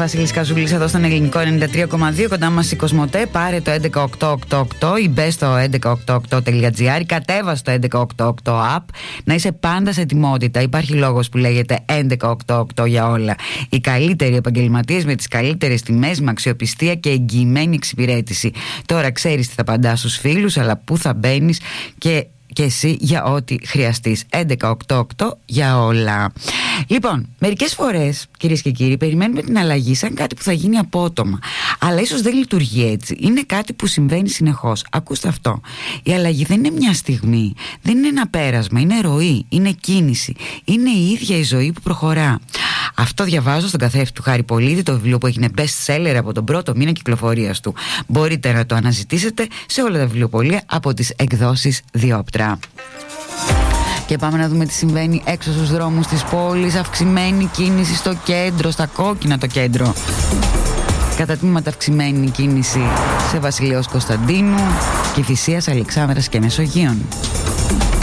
Βασίλης Καζούλης εδώ στον Ελληνικό 93,2. Κοντά μας η Κοσμοτέ. Πάρε το 11888 ή μπες στο 1188.gr. Κατέβα στο 1188 app. Να είσαι πάντα σε ετοιμότητα. Υπάρχει λόγος που λέγεται 1188 για όλα. Οι καλύτεροι επαγγελματίες με τις καλύτερες τιμές, με αξιοπιστία και εγγυημένη εξυπηρέτηση. Τώρα ξέρεις τι θα απαντάς στους φίλους, αλλά πού θα μπαίνεις και εσύ για ό,τι χρειαστείς. 1188 για όλα. Λοιπόν, μερικές φορές, κυρίες και κύριοι, περιμένουμε την αλλαγή σαν κάτι που θα γίνει απότομα. Αλλά ίσως δεν λειτουργεί έτσι. Είναι κάτι που συμβαίνει συνεχώς. Ακούστε αυτό. Η αλλαγή δεν είναι μια στιγμή. Δεν είναι ένα πέρασμα. Είναι ροή. Είναι κίνηση. Είναι η ίδια η ζωή που προχωρά. Αυτό διαβάζω στον καθρέφτη του Χάρη Πολίδη, το βιβλίο που έγινε best seller από τον πρώτο μήνα κυκλοφορίας του. Μπορείτε να το αναζητήσετε σε όλα τα βιβλιοπωλεία από τις εκδόσεις Διόπτρα. Και πάμε να δούμε τι συμβαίνει έξω στους δρόμους της πόλης. Αυξημένη κίνηση στο κέντρο, στα κόκκινα το κέντρο. Κατά τμήματα αυξημένη κίνηση σε Βασιλέως Κωνσταντίνου, Κηφισίας, Αλεξάνδρας και Μεσογείων.